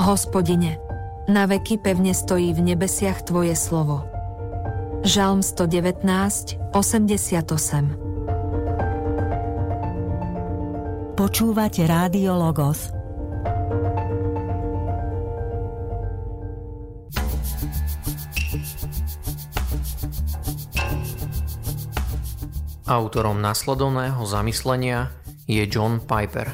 Hospodine, na veky pevne stojí v nebesiach Tvoje slovo. Žalm 119, 88. Počúvate Rádio Logos. Autorom nasledovného zamyslenia je John Piper.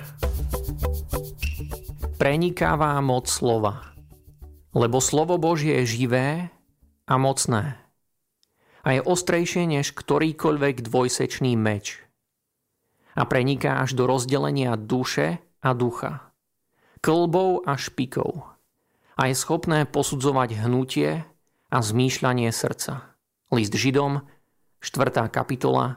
Prenikáva moc slova, lebo slovo Božie je živé a mocné a je ostrejšie než ktorýkoľvek dvojsečný meč a preniká až do rozdelenia duše a ducha, kĺbov a špikov a je schopné posudzovať hnutie a zmýšľanie srdca. List Židom, 4. kapitola,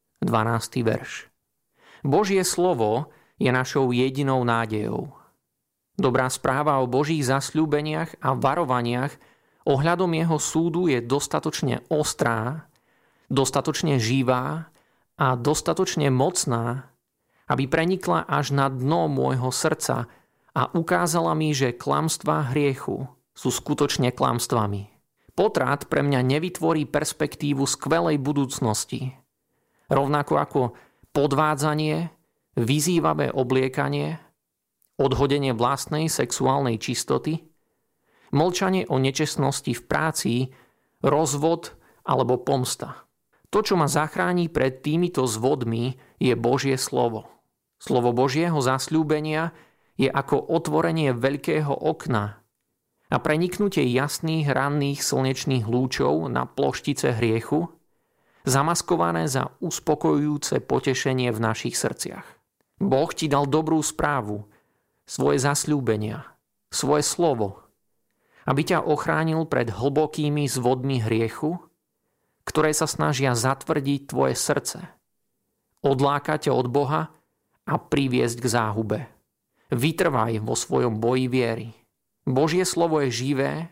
12. verš. Božie slovo je našou jedinou nádejou. Dobrá správa o Božích zasľúbeniach a varovaniach ohľadom jeho súdu je dostatočne ostrá, dostatočne živá a dostatočne mocná, aby prenikla až na dno môjho srdca a ukázala mi, že klamstvá hriechu sú skutočne klamstvami. Potrat pre mňa nevytvorí perspektívu skvelej budúcnosti. Rovnako ako podvádzanie, vyzývavé obliekanie, odhodenie vlastnej sexuálnej čistoty, mlčanie o nečestnosti v práci, rozvod alebo pomsta. To, čo ma zachráni pred týmito zvodmi, je Božie slovo. Slovo Božieho zasľúbenia je ako otvorenie veľkého okna a preniknutie jasných ranných slnečných lúčov na ploštice hriechu, zamaskované za uspokojujúce potešenie v našich srdciach. Boh ti dal dobrú správu, svoje zasľúbenia, svoje slovo, aby ťa ochránil pred hlbokými zvodmi hriechu, ktoré sa snažia zatvrdiť tvoje srdce, odlákať ťa od Boha a priviesť k záhube. Vytrvaj vo svojom boji viery. Božie slovo je živé,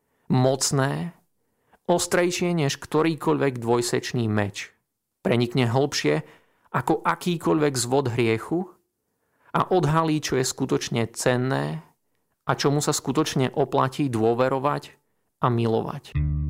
mocné, ostrejšie než ktorýkoľvek dvojsečný meč. Prenikne hlbšie ako akýkoľvek zvod hriechu a odhalí, čo je skutočne cenné a čomu sa skutočne oplatí dôverovať a milovať.